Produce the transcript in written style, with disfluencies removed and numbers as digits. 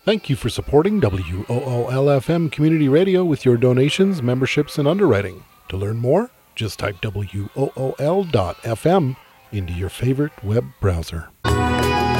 Thank you for supporting WOOL-FM Community Radio with your donations, memberships, and underwriting. To learn more, just type WOOL.FM into your favorite web browser.